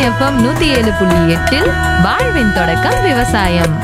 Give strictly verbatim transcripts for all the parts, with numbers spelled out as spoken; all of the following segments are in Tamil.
எஃப்எம் நூத்தி ஏழு புள்ளி எட்டில் வாழ்வின் தொடக்கம் விவசாயம்.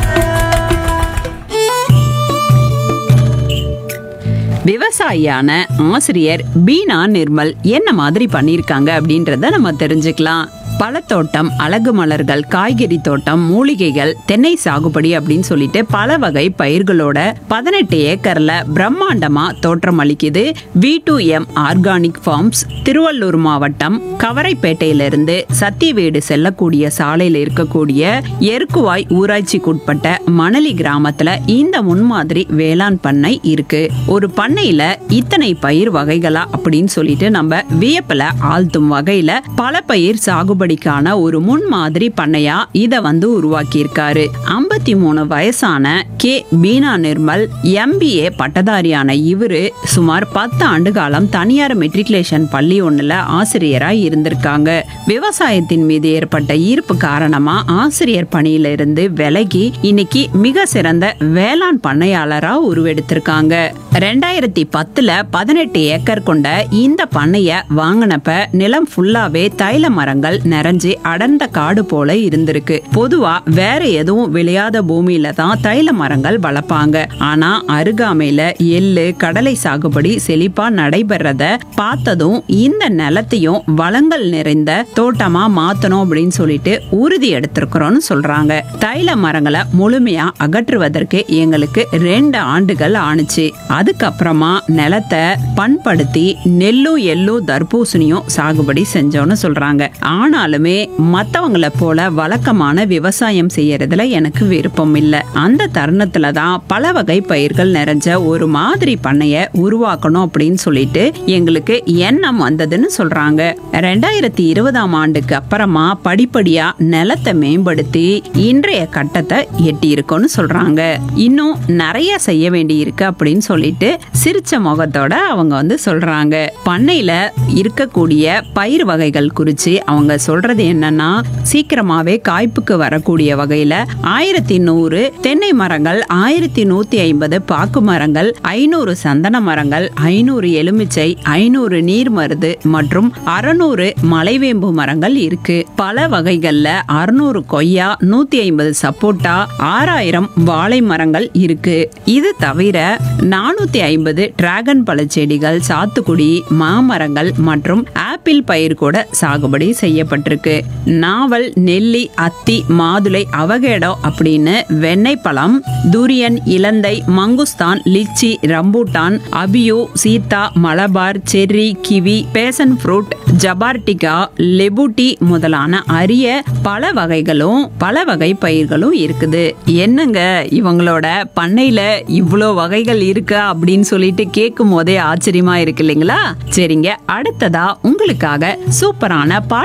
விவசாயியான ஆசிரியர் பீனா நிர்மல் என்ன மாதிரி பண்ணிருக்காங்க அப்படின்றத நம்ம தெரிஞ்சுக்கலாம். பழத்தோட்டம், அழகு மலர்கள், காய்கறி தோட்டம், மூலிகைகள், தென்னை சாகுபடி அப்படின்னு சொல்லிட்டு பல வகை பயிர்களோட பதினெட்டு ஏக்கர்ல பிரம்மாண்டமா தோற்றம் அளிக்குது we do M organic forms. Tiruvallur மாவட்டம் கவரைப்பேட்டையிலிருந்து சத்தியவேடு செல்லக்கூடிய சாலையில் இருக்கக்கூடிய எருக்குவாய் ஊராட்சிக்குட்பட்ட மணலி கிராமத்துல இந்த முன்மாதிரி வேளாண் பண்ணை இருக்கு. ஒரு பண்ணையில இத்தனை பயிர் வகைகளா அப்படின்னு சொல்லிட்டு நம்ம வியப்புல ஆழ்த்தும் வகையில பல பயிர் சாகுபடி ஒரு முன்மாதிரி பண்ணையா இத வந்து உருவாக்கி இருக்காரு. ஐம்பத்தி மூணு வயசான கே பீனா நிர்மல் எம்பிஏ பட்டதாரியான இவரு சுமார் பத்து ஆண்டு காலம் தனியார் மெட்ரிகுலேஷன் பள்ளி ஒண்ணுல ஆசிரியரா இருந்திருக்காங்க. விவசாயத்தின் மீது ஏற்பட்ட ஈர்ப்பு காரணமா ஆசிரியர் பணியில இருந்து விலகி இன்னைக்கு மிக சிறந்த வேளாண் பண்ணையாளரா உருவெடுத்திருக்காங்க. ரெண்டாயிரத்தி பத்துல பதினெட்டு ஏக்கர் கொண்ட இந்த பண்ணைய வாங்கினப்ப நிலம் ஃபுல்லாவே தைல மரங்கள் நிறைஞ்சு அடர்ந்த காடு போல இருந்திருக்கு. பொதுவா வேற எதுவும் விளையாத பூமியில தான் தைல மரங்கள் வளர்ப்பாங்க. ஆனா அருகாமையில எள்ளு, கடலை சாகுபடி செழிப்பா நடைபெறத பார்த்ததும் இந்த நிலத்தையும் வளங்கள் நிறைந்த தோட்டமா மாத்தணும் அப்படின்னு சொல்லிட்டு உறுதி எடுத்திருக்கிறோம்னு சொல்றாங்க. தைல மரங்களை முழுமையா அகற்றுவதற்கு எங்களுக்கு ரெண்டு ஆண்டுகள் ஆணுச்சு. அதுக்கப்புறமா நிலத்தை பண்படுத்தி நெல்லும் எள்ளும் தர்பூசணியும் சாகுபடி செஞ்சோன்னு சொல்றாங்க. ஆனாலுமே மத்தவங்களை போல வழக்கமான விவசாயம் செய்யறதுல எனக்கு விருப்பம் இல்ல. அந்த தருணத்துல தான் பல வகை பயிர்கள் நிறைஞ்ச ஒரு மாதிரி பண்ணைய உருவாக்கணும் அப்படின்னு சொல்லிட்டு எங்களுக்கு எண்ணம் வந்ததுன்னு சொல்றாங்க. ரெண்டாயிரத்தி இருபதாம் ஆண்டுக்கு அப்புறமா படிப்படியா நிலத்தை மேம்படுத்தி இன்றைய கட்டத்தை எட்டி இருக்கோன்னு சொல்றாங்க. இன்னும் நிறைய செய்ய வேண்டி இருக்கு அப்படின்னு சொல்லிட்டு சிரிச்ச முகத்தோட அவங்க வந்து சொல்றாங்க. பண்ணையில இருக்கக்கூடிய பயிர் வகைகள் குறிச்சு அவங்க சொல்றது என்னன்னா, சீக்கிரமாவே காய்ப்புக்கு வரக்கூடிய வகையில ஆயிரத்தி நூறு தென்னை மரங்கள், ஆயிரத்தி நூத்தி ஐம்பது பாக்கு மரங்கள், ஐநூறு சந்தன மரங்கள், ஐநூறு எலுமிச்சை, ஐநூறு நீர் மருது மற்றும் அறுநூறு மலைவேம்பு மரங்கள் இருக்கு. பல வகைகள்ல அறுநூறு கொய்யா, நூத்தி ஐம்பது சப்போட்டா, ஆறாயிரம் வாழை மரங்கள் இருக்கு. இது தவிர நானூத்தி ஐம்பது டிராகன் பழ செடிகள், சாத்துக்குடி, மாமரங்கள் மற்றும் ஆப்பிள் பயிர் கூட சாகுபடி செய்யப்பட்டிருக்கு. நாவல், நெல்லி, அத்தி, மாதுளை, அவகேடோ அப்படின்னு வெண்ணெய் பழம், துரியன், இலந்தை, மங்குஸ்தான், லிச்சி, ரம்பூட்டான், அபியோ, சீத்தா, Malabar, cherry, kiwi, passion fruit, ஜபார்டிகா, லெபுட்டி முதலான அரிய பல வகைகளும் பல வகை பயிர்களும் இருக்குது. என்னங்க இவங்களோட பண்ணையில இவ்வளோ வகைகள் இருக்கா அப்படின்னு சொல்லிட்டு கேட்கும் போதே ஆச்சரியமா இருக்கு இல்லைங்களா? சரிங்க, அடுத்ததா உங்களுக்காக சூப்பரான பாட்டு